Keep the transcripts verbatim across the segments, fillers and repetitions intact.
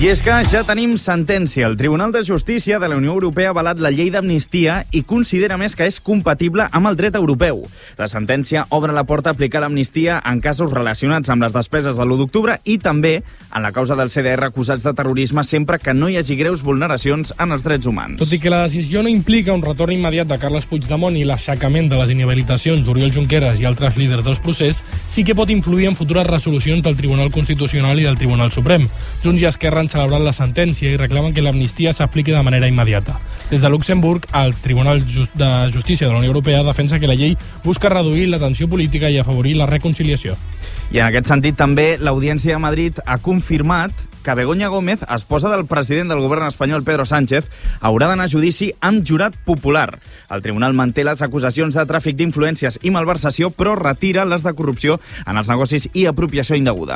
I és que ja tenim sentència. El Tribunal de Justícia de la Unió Europea ha avalat la llei d'amnistia i considera més que és compatible amb el dret europeu. La sentència obre la porta a aplicar l'amnistia en casos relacionats amb les despeses de l'u d'octubre i també en la causa del C D R acusats de terrorisme sempre que no hi hagi greus vulneracions en els drets humans. Tot i que la decisió no implica un retorn immediat de Carles Puigdemont i l'aixecament de les inhabilitacions d'Oriol Junqueras i altres líders del procés, sí que pot influir en futures resolucions del Tribunal Constitucional i del Tribunal Suprem. Junts i Esquerra han celebrat la sentència i reclamen que l'amnistia s'apliqui de manera immediata. Des de Luxemburg, el Tribunal de Justícia de la Unió Europea defensa que la llei busca reduir la tensió política i afavorir la reconciliació. I en aquest sentit també l'Audiència de Madrid ha confirmat que Begoña Gómez, esposa del president del govern espanyol Pedro Sánchez, haurà d'anar a judici amb jurat popular. El tribunal manté les acusacions de tràfic d'influències i malversació, però retira les de corrupció en els negocis i apropiació indeguda.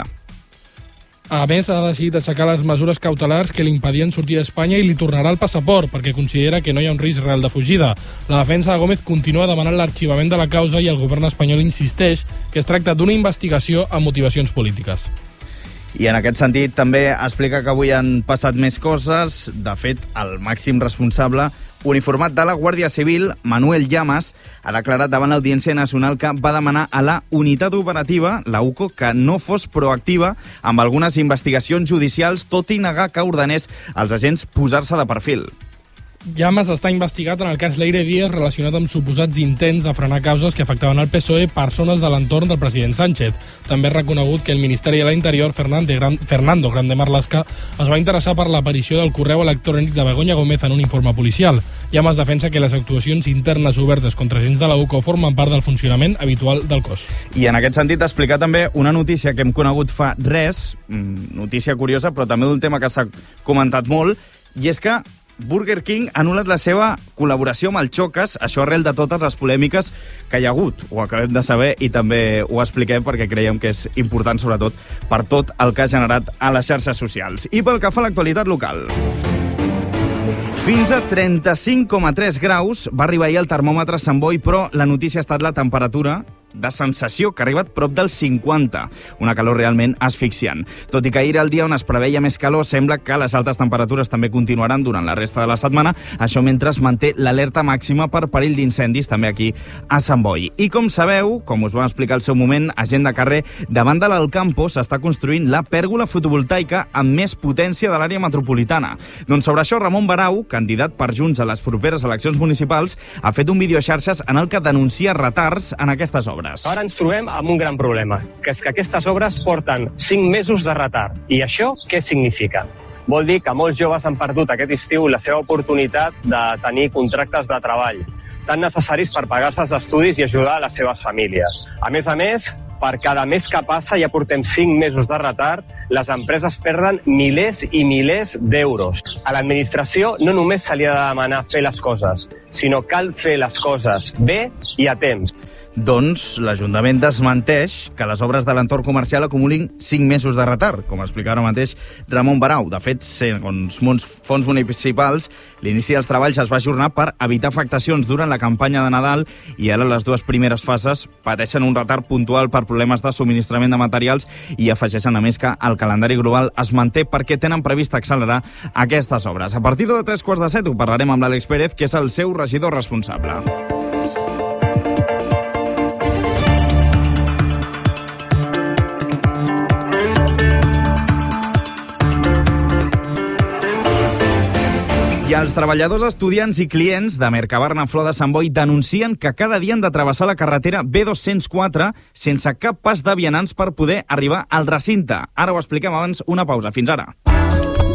A més, ha decidit aixecar les mesures cautelars que li impedien sortir d'Espanya i li tornarà el passaport, perquè considera que no hi ha un risc real de fugida. La defensa de Gómez continua demanant l'arxivament de la causa i el govern espanyol insisteix que es tracta d'una investigació amb motivacions polítiques. I en aquest sentit també explica que avui han passat més coses. De fet, el màxim responsable uniformat de la Guàrdia Civil, Manuel Llamas, ha declarat davant l'Audiència Nacional que va demanar a la unitat operativa, la U C O, que no fos proactiva amb algunes investigacions judicials, tot i negar que ordenés als agents posar-se de perfil. Llamas està investigat en el cas Leire Díaz relacionat amb suposats intents de frenar causes que afectaven el P S O E persones de l'entorn del president Sánchez. També ha reconegut que el Ministeri de l'Interior, Fernando Grande Marlaska, es va interessar per l'aparició del correu electrònic de Begoña Gómez en un informe policial. Llamas defensa que les actuacions internes obertes contra agents de la U C O formen part del funcionament habitual del cos. I en aquest sentit explicar també una notícia que hem conegut fa res, notícia curiosa, però també d'un tema que s'ha comentat molt, i és que Burger King ha anul·lat la seva col·laboració amb el Xoques, això arrel de totes les polèmiques que hi ha hagut. Ho acabem de saber i també ho expliquem perquè creiem que és important, sobretot, per tot el que ha generat a les xarxes socials. I pel que fa a l'actualitat local. Fins a trenta-cinc coma tres graus va arribar ahir el termòmetre a Sant Boi, però la notícia ha estat la temperatura de sensació, que ha arribat prop dels cinquanta. Una calor realment asfixiant. Tot i que ahir el dia on es preveia més calor, sembla que les altes temperatures també continuaran durant la resta de la setmana, això mentre es manté l'alerta màxima per perill d'incendis també aquí a Sant Boi. I com sabeu, com us vam explicar al seu moment, a Gent de Carrer, davant de l'Alcampo s'està construint la pèrgola fotovoltaica amb més potència de l'àrea metropolitana. Doncs sobre això, Ramon Barau, candidat per Junts a les properes eleccions municipals, ha fet un vídeo a xarxes en el que denuncia retards en aquestes obres. Ara ens trobem amb un gran problema, que és que aquestes obres porten cinc mesos de retard. I això què significa? Vol dir que molts joves han perdut aquest estiu la seva oportunitat de tenir contractes de treball, tan necessaris per pagar-se els estudis i ajudar a les seves famílies. A més a més, per cada mes que passa, ja portem cinc mesos de retard, les empreses perden milers i milers d'euros. A l'administració no només se li ha de demanar fer les coses, sinó cal fer les coses bé i a temps. Doncs l'Ajuntament desmenteix que les obres de l'entorn comercial acumulin cinc mesos de retard, com explica ara mateix Ramon Barau. De fet, segons fons municipals, l'inici dels treballs es va ajornar per evitar afectacions durant la campanya de Nadal i ara les dues primeres fases pateixen un retard puntual per problemes de subministrament de materials i afegeixen a més que el calendari global es manté perquè tenen previst accelerar aquestes obres. A partir de tres quarts de set ho parlarem amb l'Àlex Pérez, que és el seu regidor responsable. I els treballadors, estudiants i clients de Mercabarna Flor de Sant Boi denuncien que cada dia han de travessar la carretera B dos-cents quatre sense cap pas de vianants per poder arribar al recinte. Ara ho expliquem abans, una pausa. Fins ara.